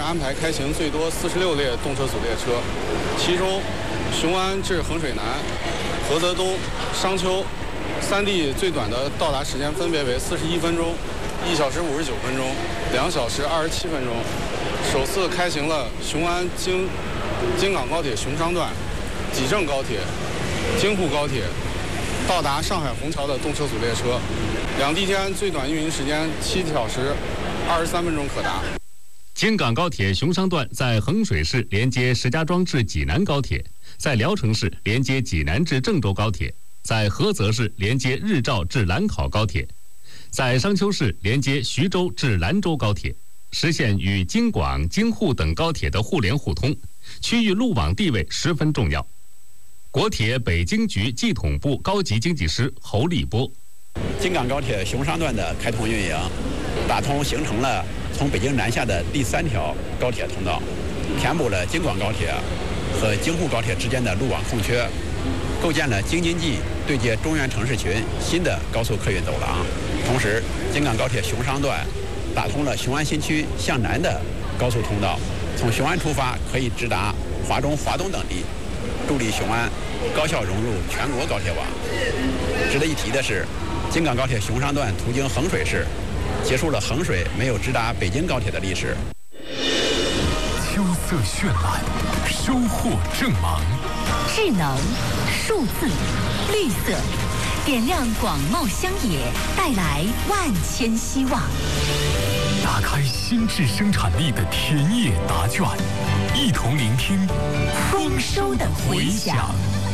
安排开行最多46列动车组列车，其中雄安至衡水南、菏泽东、商丘3地最短的到达时间分别为41分钟、1小时59分钟、2小时27分钟。首次开行了雄安京港高铁雄商段、济郑高铁、京沪高铁到达上海虹桥的动车组列车，两地间最短运营时间7小时23分钟可达。 京港高铁雄商段在衡水市连接石家庄至济南高铁，在聊城市连接济南至郑州高铁，在菏泽市连接日照至兰考高铁，在商丘市连接徐州至兰州高铁，实现与京广、京沪等高铁的互联互通，区域路网地位十分重要。国铁北京局技统部高级经济师侯立波： 京港高铁雄商段的开通运营，打通形成了从北京南下的第3条高铁通道，填补了京广高铁和京沪高铁之间的路网空缺，构建了京津冀对接中原城市群新的高速客运走廊。同时，京港高铁雄商段打通了雄安新区向南的高速通道，从雄安出发可以直达华中、华东等地，助力雄安高效融入全国高铁网。值得一提的是，京港高铁雄商段途经衡水市，结束了衡水没有直达北京高铁的历史。 秋色绚烂，收获正芒， 智能、数字、绿色，点亮广袤乡野，带来万千希望。 打开新质生产力的田野答卷，一同聆听丰收的回响。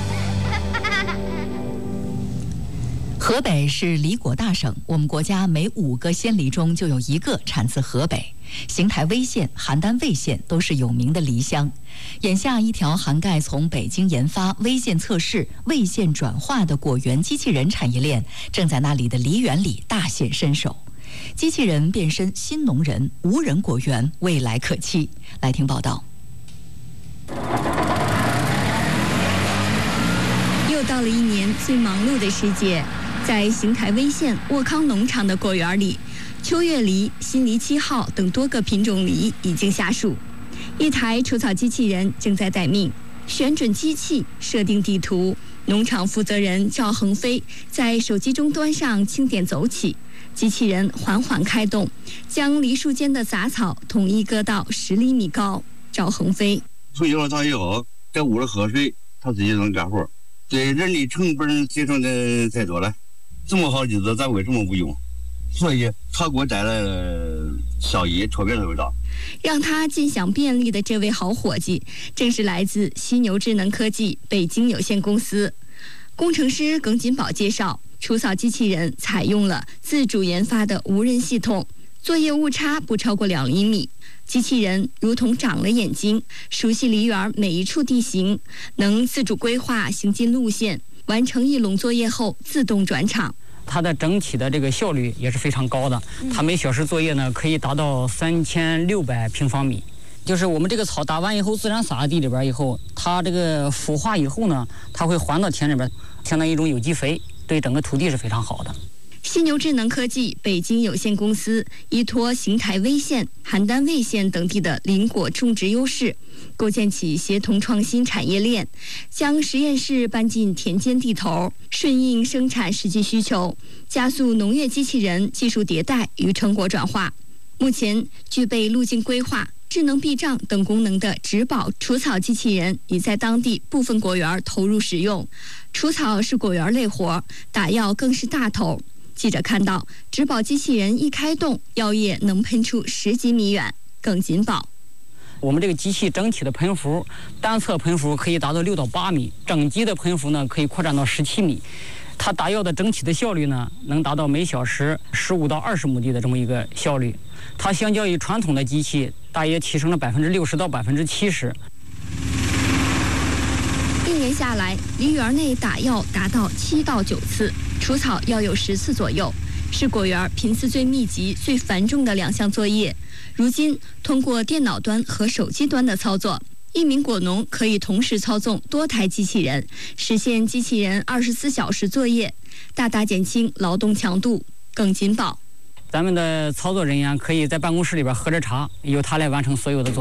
河北是梨果大省，我们国家每5个鲜梨中就有1个产自河北。邢台威县、邯郸魏县都是有名的梨乡。眼下，一条涵盖从北京研发、威县测试、魏县转化的果园机器人产业链，正在那里的梨园里大显身手。机器人变身新农人，无人果园未来可期。来听报道。 又到了一年最忙碌的时节，在邢台威县沃康农场的果园里，秋月梨、新梨7号等多个品种梨已经下树。一台除草机器人正在待命，选准机器，设定地图。农场负责人赵恒飞在手机终端上轻点走起，机器人缓缓开动，将梨树间的杂草统一割到10厘米高。赵恒飞从有了它以后，在屋里喝水，它自己能干活，对人力成本节省的太多了。这么好日子，咱为什么不用？所以他给我带来了效益，特别大。 让他尽享便利的这位好伙计，正是来自犀牛智能科技北京有限公司。工程师耿锦宝介绍，除草机器人采用了自主研发的无人系统，作业误差不超过2厘米。机器人如同长了眼睛，熟悉梨园每一处地形，能自主规划行进路线，完成一垄作业后自动转场。 它的整体的这个效率也是非常高的，它每小时作业呢可以达到3600平方米。就是我们这个草打完以后，自然撒地里边以后，它这个腐化以后呢，它会还到田里边，相当于一种有机肥，对整个土地是非常好的。 犀牛智能科技北京有限公司依托邢台威县、邯郸魏县等地的林果种植优势，构建起协同创新产业链，将实验室搬进田间地头，顺应生产实际需求，加速农业机器人技术迭代与成果转化。目前具备路径规划、智能避障等功能的植保除草机器人已在当地部分果园投入使用。除草是果园类活，打药更是大头。记者看到，植保机器人一开动，药液能喷出10几米远。耿锦宝， 我们这个机器整体的喷幅，单侧喷幅可以达到6到8米，整机的喷幅呢可以扩展到17米。它打药的整体的效率呢，能达到每小时15到20亩地的这么一个效率。它相较于传统的机器，大约提升了60%到70%。 1年下来，梨园内打药达到7到9次，除草要有10次左右，是果园频次最密集、最繁重的2项作业。如今，通过电脑端和手机端的操作，一名果农可以同时操纵多台机器人，实现机器人24小时作业，大大减轻劳动强度。耿锦宝， 咱们的操作人员可以在办公室里边喝着茶，由他来完成所有的作业。